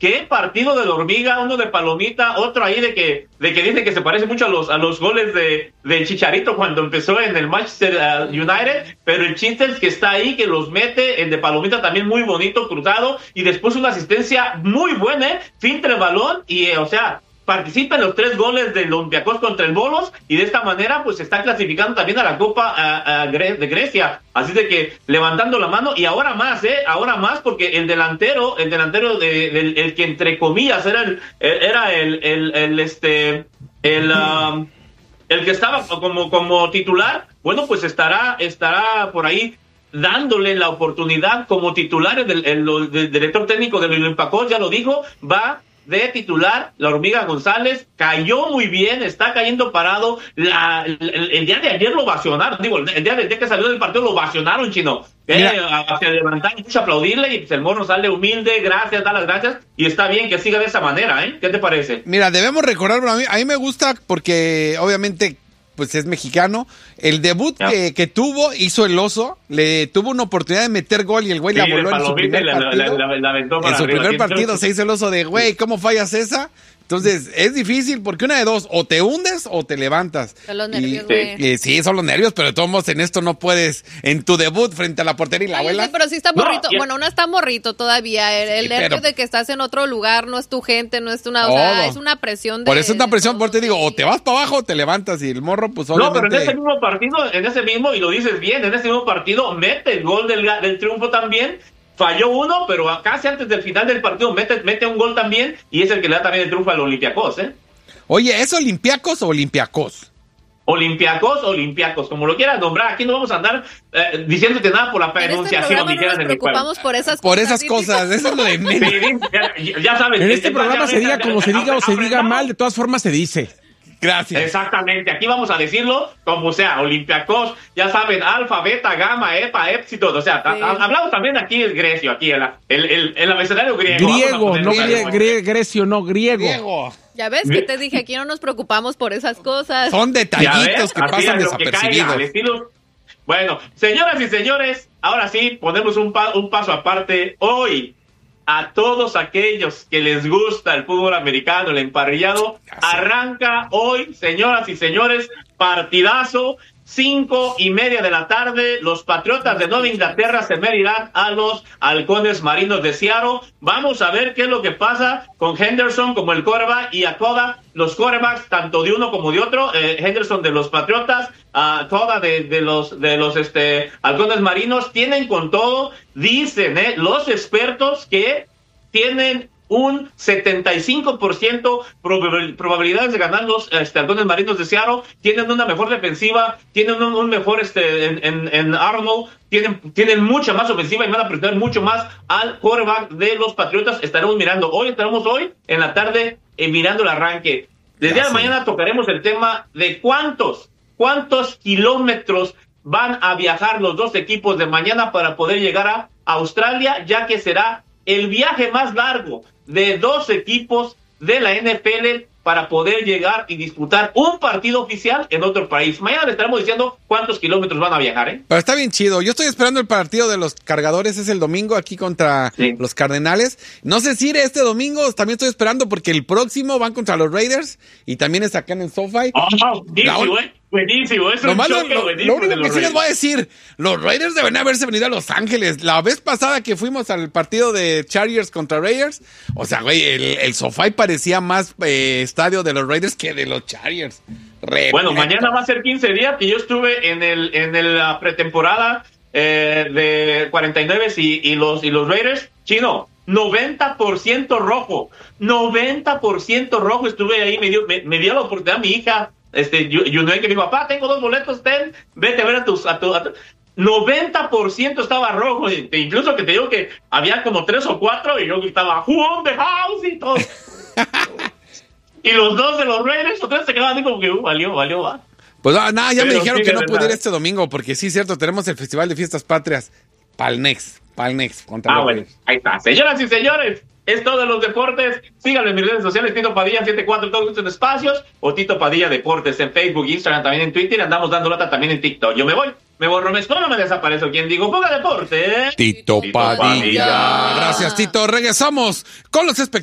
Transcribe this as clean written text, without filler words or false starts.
qué partido de la Hormiga, uno de Palomita, otro ahí de que dicen que se parece mucho a los goles de Chicharito cuando empezó en el Manchester United, pero el chiste es que está ahí, que los mete, el de Palomita también muy bonito, cruzado, y después una asistencia muy buena, filtra el balón, y o sea, participa en los 3 goles del Olympiacos contra el Bolos, y de esta manera pues se está clasificando también a la Copa de Grecia, así de que levantando la mano, y ahora más porque el delantero el que entre comillas era el que estaba como titular, bueno, pues estará por ahí dándole la oportunidad como titular. El director técnico del Olympiacos ya lo dijo, va de titular la Hormiga González, cayó muy bien, está cayendo parado. El día de ayer lo ovacionaron, el día que salió del partido lo ovacionaron, Chino. Se levantaron y aplaudirle, y pues el Morro sale humilde, gracias, da las gracias, y está bien que siga de esa manera, ¿eh? ¿Qué te parece? Mira, debemos recordar, a mí me gusta porque obviamente pues es mexicano. El debut que tuvo, hizo el oso, le tuvo una oportunidad de meter gol y el güey la voló en su primer partido. En su primer partido se hizo el oso de, güey, ¿cómo fallas esa? Entonces, es difícil porque una de dos, o te hundes o te levantas. Son los nervios, güey. Sí, son los nervios, pero de todos modos en esto no puedes, en tu debut frente a la portería y la abuela. Sí, pero sí está morrito. Bueno, uno está morrito todavía. El nervio de que estás en otro lugar, no es tu gente, no es una, o sea, es una presión. Por eso es una presión, por te digo, o te vas para abajo o te levantas, y el Morro, pues obviamente. No, pero en ese mismo partido, y lo dices bien, en ese mismo partido mete el gol del triunfo también. Falló uno, pero casi antes del final del partido mete un gol también, y es el que le da también el triunfo al Olympiacos, ¿eh? Oye, ¿es Olympiacos o Olympiacos? Olympiacos, como lo quieras nombrar. Aquí no vamos a andar diciéndote nada por la pronunciación. No nos preocupamos por esas cosas, eso es lo de menos. Ya sabes. En este programa se diga como se diga o se diga mal, de todas formas se dice. Gracias. Exactamente, aquí vamos a decirlo como sea, Olympiacos, ya saben, alfa, beta, gamma, epa, epsilon, o sea, sí. Hablamos también aquí el grecio, aquí el abecedario griego. Griego, no grecio, no, griego. Ya ves que te dije, aquí no nos preocupamos por esas cosas. Son detallitos que pasan desapercibidos. Bueno, señoras y señores, ahora sí, ponemos un paso aparte. Hoy, a todos aquellos que les gusta el fútbol americano, el emparrillado, arranca hoy, señoras y señores, partidazo, 5:30 de la tarde, los Patriotas de Nueva Inglaterra se medirán a los Halcones Marinos de Seattle. Vamos a ver qué es lo que pasa con Henderson como el quarterback y Akoda, los quarterbacks tanto de uno como de otro. Henderson de los Patriotas, Akoda de los Halcones Marinos, tienen con todo, dicen los expertos que tienen un 75% probabilidades de ganar los Halcones Marinos de Seattle, tienen una mejor defensiva, tienen un mejor en Arnold, tienen mucha más ofensiva y van a presionar mucho más al quarterback de los Patriotas. Estaremos hoy en la tarde mirando el arranque. Desde día de mañana tocaremos el tema de cuántos kilómetros van a viajar los dos equipos de mañana para poder llegar a Australia, ya que será el viaje más largo de dos equipos de la NFL para poder llegar y disputar un partido oficial en otro país. Mañana le estaremos diciendo cuántos kilómetros van a viajar, ¿eh? Pero está bien chido. Yo estoy esperando el partido de los Cargadores, es el domingo aquí contra los Cardenales. No sé si iré este domingo, también estoy esperando porque el próximo van contra los Raiders y también es acá en SoFi. Buenísimo, es un choque buenísimo. Lo único que sí les voy a decir, los Raiders deben haberse venido a Los Ángeles. La vez pasada que fuimos al partido de Chargers contra Raiders, o sea, güey, el SoFi parecía más estadio de los Raiders que de los Chargers. Bueno, mañana va a ser 15 días que yo estuve en la pretemporada de 49 y los Raiders. Chino, 90% rojo. 90% rojo. Estuve ahí, me dio la oportunidad mi hija, Yunay, que mi papá, tengo 2 boletos, vete a ver a tu 90% estaba rojo, incluso que te digo que había como 3 o 4 y yo gritaba "Who on the house" y todo. Y los dos de los Raiders o 3 se quedaban así como que valió, va. Pues nada, ya me dijeron que no pude ir este domingo porque sí, cierto, tenemos el Festival de Fiestas Patrias Palnex contra los bueno, ahí está. Señoras y señores, es todo de los deportes. Síganme en mis redes sociales, Tito Padilla 74 en todos estos espacios, o Tito Padilla Deportes en Facebook, Instagram, también en Twitter. Andamos dando lata también en TikTok. Yo me voy, me borro, me escondo, me desaparezco. ¿Quién digo? Ponga deporte, Tito Padilla. Gracias, Tito. Regresamos con los espectáculos.